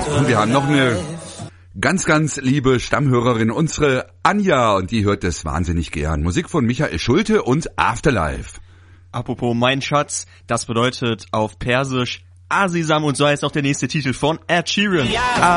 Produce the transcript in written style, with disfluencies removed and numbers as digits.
Und wir haben noch eine ganz, ganz liebe Stammhörerin, unsere Anja, und die hört das wahnsinnig gern. Musik von Michael Schulte und Afterlife. Apropos mein Schatz, das bedeutet auf Persisch Asisam und so heißt auch der nächste Titel von Ed Sheeran.